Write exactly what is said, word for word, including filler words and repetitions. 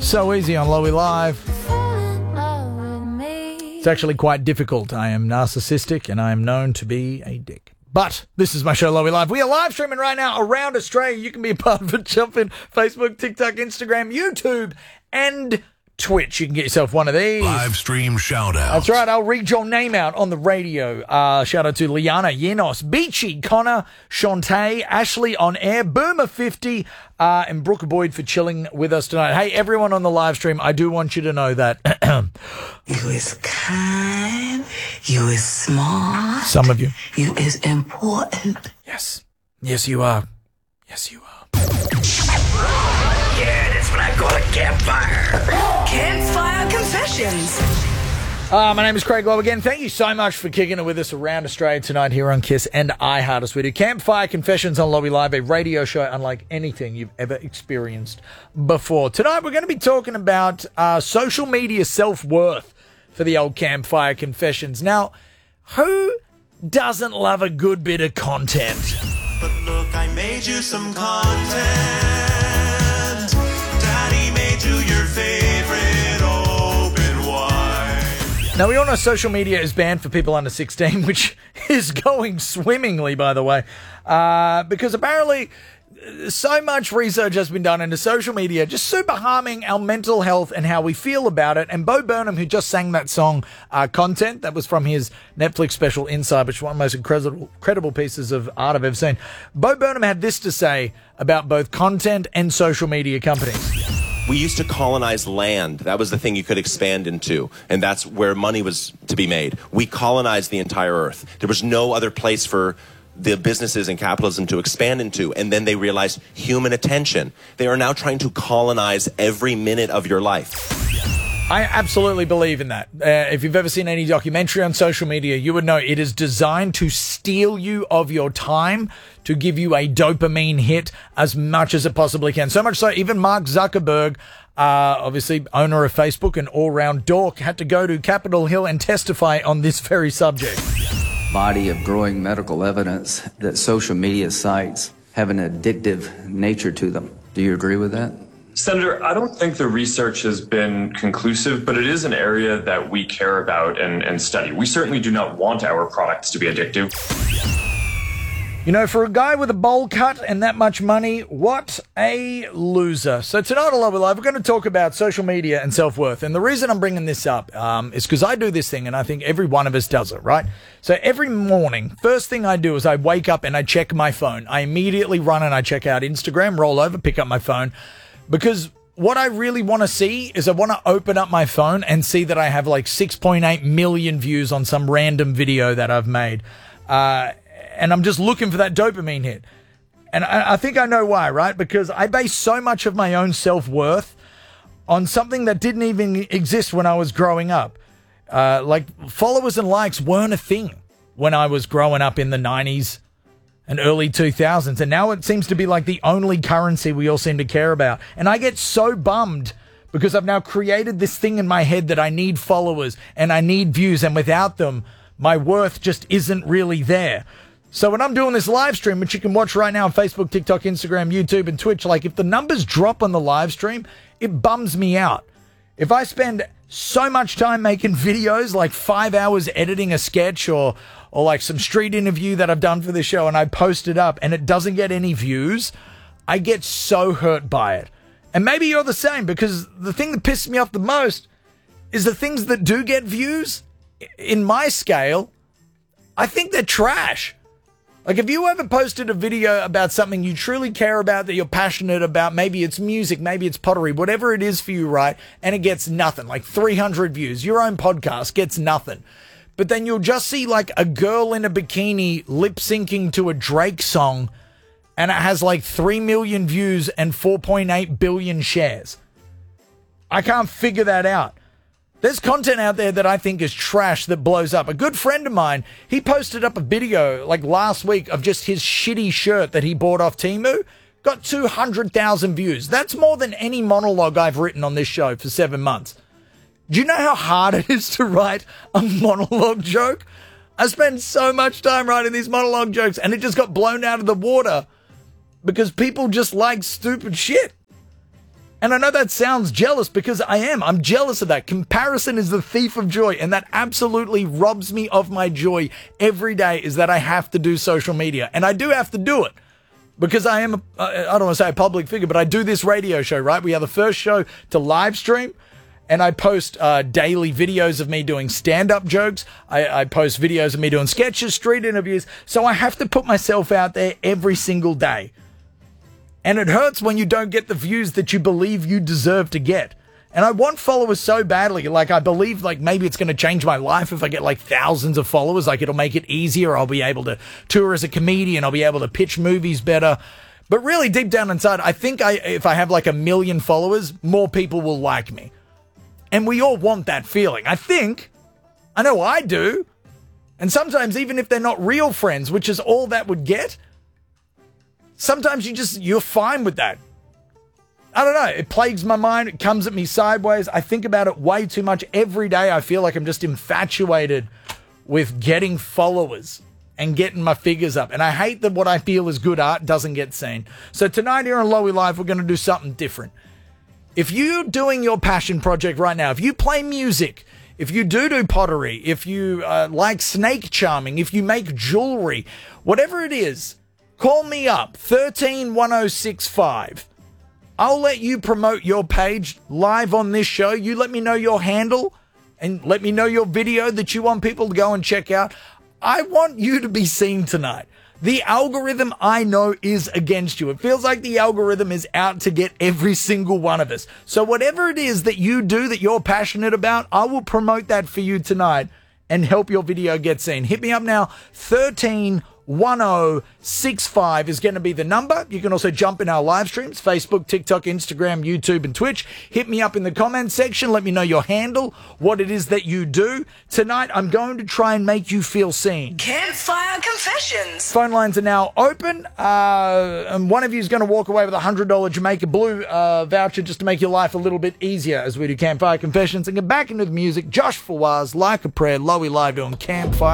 So easy on Lowy Live. It's actually quite difficult. I am narcissistic and I am known to be a dick. But this is my show, Lowy Live. We are live streaming right now around Australia. You can be a part of it. Jump in Facebook, TikTok, Instagram, YouTube, and Twitch. You can get yourself one of these. Live stream shout out. That's right. I'll read your name out on the radio. Uh, shout out to Liana, Yenos, Beachy, Connor, Shantae, Ashley on air, Boomer fifty, uh, and Brooke Boyd for chilling with us tonight. Hey, everyone on the live stream, I do want you to know that you is kind, you is smart. Some of you. You is important. Yes. Yes, you are. Yes, you are. Yeah, that's what I call a campfire. Campfire Confessions. Uh, my name is Craig Lowe again. Thank you so much for kicking it with us around Australia tonight here on Kiss and iHeart Us. We do Campfire Confessions on Lowy Live, a radio show unlike anything you've ever experienced before. Tonight we're going to be talking about uh, social media self-worth for the old Campfire Confessions. Now, who doesn't love a good bit of content? But look, I made you some content. Daddy made you your favorite open wide. Now, we all know social media is banned for people under sixteen, which is going swimmingly, by the way, uh, because apparently so much research has been done into social media, just super harming our mental health and how we feel about it. And Bo Burnham, who just sang that song, uh, Content, that was from his Netflix special Inside, which is one of the most incredible, incredible pieces of art I've ever seen. Bo Burnham had this to say about both content and social media companies. We used to colonize land. That was the thing you could expand into, and that's where money was to be made. We colonized the entire earth. There was no other place for the businesses and capitalism to expand into, and then they realized human attention. They are now trying to colonize every minute of your life. I absolutely believe in that. Uh, if you've ever seen any documentary on social media, you would know it is designed to steal you of your time, to give you a dopamine hit as much as it possibly can. So much so, even Mark Zuckerberg, uh, obviously owner of Facebook and all-round dork, had to go to Capitol Hill and testify on this very subject. Body of growing medical evidence that social media sites have an addictive nature to them. Do you agree with that? Senator, I don't think the research has been conclusive, but it is an area that we care about and, and study. We certainly do not want our products to be addictive. You know, for a guy with a bowl cut and that much money, what a loser. So tonight on Lowy Live, we're going to talk about social media and self-worth. And the reason I'm bringing this up um, is because I do this thing, and I think every one of us does it, right? So every morning, first thing I do is I wake up and I check my phone. I immediately run and I check out Instagram, roll over, pick up my phone. Because what I really want to see is I want to open up my phone and see that I have like six point eight million views on some random video that I've made. Uh... And I'm just looking for that dopamine hit. And I, I think I know why, right? Because I base so much of my own self-worth on something that didn't even exist when I was growing up. Uh, like, followers and likes weren't a thing when I was growing up in the nineties and early two thousands. And now it seems to be like the only currency we all seem to care about. And I get so bummed because I've now created this thing in my head that I need followers and I need views. And without them, my worth just isn't really there. So when I'm doing this live stream, which you can watch right now on Facebook, TikTok, Instagram, YouTube, and Twitch, like if the numbers drop on the live stream, it bums me out. If I spend so much time making videos, like five hours editing a sketch or or like some street interview that I've done for this show and I post it up and it doesn't get any views, I get so hurt by it. And maybe you're the same, because the thing that pisses me off the most is the things that do get views, in my scale, I think they're trash. Like, if you ever posted a video about something you truly care about, that you're passionate about, maybe it's music, maybe it's pottery, whatever it is for you, right? And it gets nothing, like three hundred views. Your own podcast gets nothing. But then you'll just see, like, a girl in a bikini lip-syncing to a Drake song, and it has, like, three million views and four point eight billion shares. I can't figure that out. There's content out there that I think is trash that blows up. A good friend of mine, he posted up a video like last week of just his shitty shirt that he bought off Temu. Got two hundred thousand views. That's more than any monologue I've written on this show for seven months. Do you know how hard it is to write a monologue joke? I spend so much time writing these monologue jokes and it just got blown out of the water because people just like stupid shit. And I know that sounds jealous because I am. I'm jealous of that. Comparison is the thief of joy, and that absolutely robs me of my joy every day, is that I have to do social media. And I do have to do it because I am, a, I don't want to say a public figure, but I do this radio show, right? We are the first show to live stream, and I post uh, daily videos of me doing stand-up jokes. I, I post videos of me doing sketches, street interviews. So I have to put myself out there every single day. And it hurts when you don't get the views that you believe you deserve to get. And I want followers so badly. Like, I believe, like, maybe it's going to change my life if I get, like, thousands of followers. Like, it'll make it easier. I'll be able to tour as a comedian. I'll be able to pitch movies better. But really, deep down inside, I think I, if I have, like, a million followers, more people will like me. And we all want that feeling. I think. I know I do. And sometimes, even if they're not real friends, which is all that would get, sometimes you just, you're fine with that. I don't know. It plagues my mind. It comes at me sideways. I think about it way too much. Every day I feel like I'm just infatuated with getting followers and getting my figures up. And I hate that what I feel is good art doesn't get seen. So tonight here on Lowy Live, we're going to do something different. If you're doing your passion project right now, if you play music, if you do do pottery, if you uh, like snake charming, if you make jewelry, whatever it is, call me up, one three one oh six five. I'll let you promote your page live on this show. You let me know your handle and let me know your video that you want people to go and check out. I want you to be seen tonight. The algorithm, I know, is against you. It feels like the algorithm is out to get every single one of us. So whatever it is that you do that you're passionate about, I will promote that for you tonight and help your video get seen. Hit me up now, one three one oh six five is going to be the number. You can also jump in our live streams, Facebook, TikTok, Instagram, YouTube, and Twitch. Hit me up in the comments section. Let me know your handle, what it is that you do. Tonight, I'm going to try and make you feel seen. Campfire Confessions. Phone lines are now open, uh, and one of you is going to walk away with a one hundred dollars Jamaica Blue uh, voucher just to make your life a little bit easier as we do Campfire Confessions and get back into the music. Josh Fawaz, Like a Prayer, Lowy Live doing Campfire.